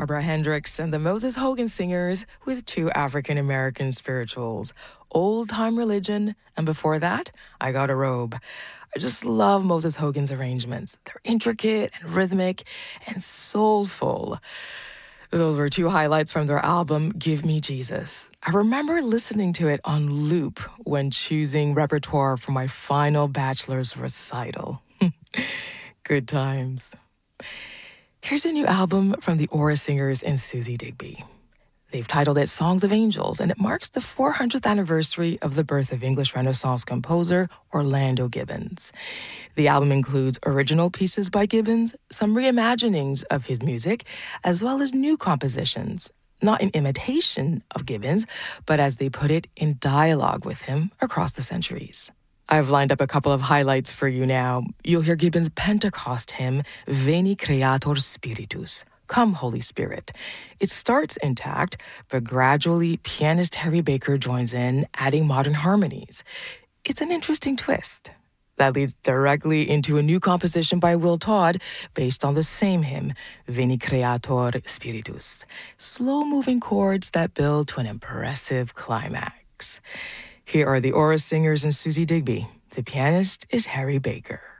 Barbara Hendricks and the Moses Hogan Singers with two African-American spirituals, Old Time Religion, and before that, I Got a Robe. I just love Moses Hogan's arrangements. They're intricate and rhythmic and soulful. Those were two highlights from their album, Give Me Jesus. I remember listening to it on loop when choosing repertoire for my final bachelor's recital. Good times. Here's a new album from the Aura Singers and Susie Digby. They've titled it Songs of Angels, and it marks the 400th anniversary of the birth of English Renaissance composer Orlando Gibbons. The album includes original pieces by Gibbons, some reimaginings of his music, as well as new compositions, not in imitation of Gibbons, but as they put it, in dialogue with him across the centuries. I've lined up a couple of highlights for you now. You'll hear Gibbons' Pentecost hymn, Veni Creator Spiritus, Come, Holy Spirit. It starts intact, but gradually pianist Harry Baker joins in, adding modern harmonies. It's an interesting twist that leads directly into a new composition by Will Todd based on the same hymn, Veni Creator Spiritus. Slow-moving chords that build to an impressive climax. Here are the Aura Singers and Susie Digby. The pianist is Harry Baker.